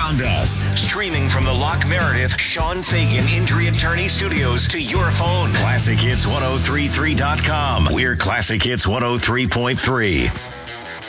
beyond us. Streaming from the Locke Meredith Sean Fagan Injury Attorney Studios to your phone. ClassicHits1033.com. We're Classic Hits 103.3.